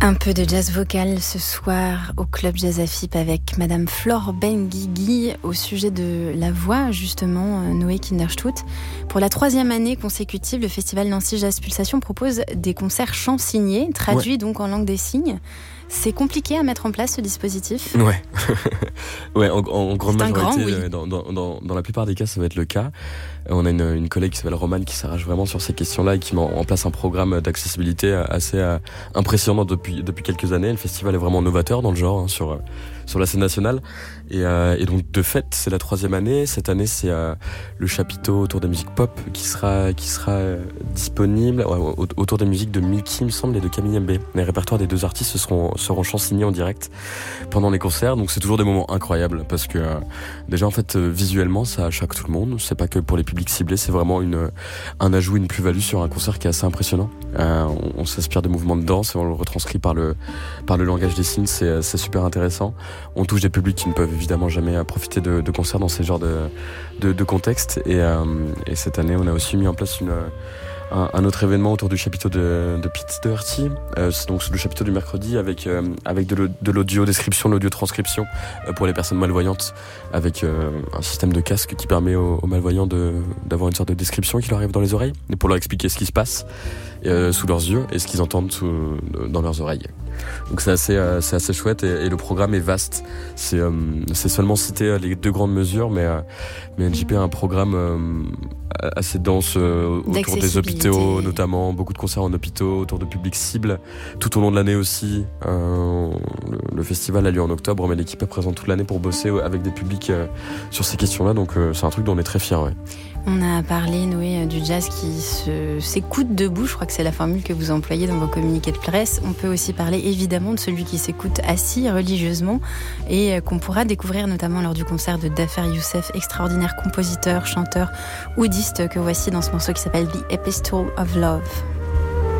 Un peu de jazz vocal ce soir au Club Jazz Afip avec Madame Flore Benguigui au sujet de la voix, justement, Noé Kinderstut. Pour la 3e année consécutive, le Festival Nancy Jazz Pulsation propose des concerts chants signés, traduits donc en langue des signes. C'est compliqué à mettre en place ce dispositif ? Ouais, ouais, en grande majorité, oui. dans la plupart des cas, ça va être le cas. On a une collègue qui s'appelle Romane qui s'arrache vraiment sur ces questions-là et qui met en place un programme d'accessibilité assez impressionnant depuis quelques années. Le festival est vraiment novateur dans le genre, sur la scène nationale. Et donc, de fait, c'est la 3e année. Cette année, c'est le chapiteau autour des musiques pop qui sera disponible autour des musiques de Miki, il me semble, et de Camille Mbé. Les répertoires des 2 artistes seront chansignés en direct pendant les concerts. Donc, c'est toujours des moments incroyables parce que déjà, en fait, visuellement, ça choque tout le monde. C'est pas que pour les publics ciblés, c'est vraiment un ajout, une plus-value sur un concert qui est assez impressionnant. On s'inspire de mouvements de danse et on le retranscrit par le langage des signes. C'est super intéressant. On touche des publics qui ne peuvent évidemment jamais profiter de concerts dans ces genres de contextes. Et cette année, on a aussi mis en place un autre événement autour du chapiteau de Pete Doherty. C'est donc le chapiteau du mercredi avec de l'audio-description, de l'audio-transcription pour les personnes malvoyantes, avec un système de casque qui permet aux malvoyants d'avoir une sorte de description qui leur arrive dans les oreilles, et pour leur expliquer ce qui se passe sous leurs yeux et ce qu'ils entendent dans leurs oreilles. Donc c'est assez chouette et le programme est vaste. C'est seulement citer les 2 grandes mesures, mais NJP a un programme assez dense autour des hôpitaux, notamment beaucoup de concerts en hôpitaux, autour de publics cibles, tout au long de l'année aussi. Le festival a lieu en octobre, mais l'équipe est présente toute l'année pour bosser avec des publics sur ces questions-là, donc c'est un truc dont on est très fiers. Ouais. On a parlé, Noé, du jazz qui s'écoute debout. Je crois que c'est la formule que vous employez dans vos communiqués de presse. On peut aussi parler évidemment de celui qui s'écoute assis religieusement et qu'on pourra découvrir notamment lors du concert de Dafer Youssef, extraordinaire compositeur, chanteur, oudiste que voici dans ce morceau qui s'appelle The Epistle of Love.